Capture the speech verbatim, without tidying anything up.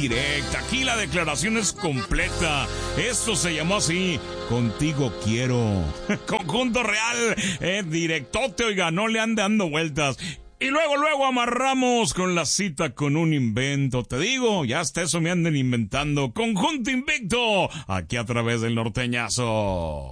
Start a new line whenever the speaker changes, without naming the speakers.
directa. Aquí la declaración es completa. Esto se llamó así: Contigo quiero. Conjunto Real, eh, directote, oiga, no le ande dando vueltas. Y luego, luego amarramos con la cita con un invento. Te digo, ya hasta eso me anden inventando. Conjunto Invicto, aquí a través del Norteñazo.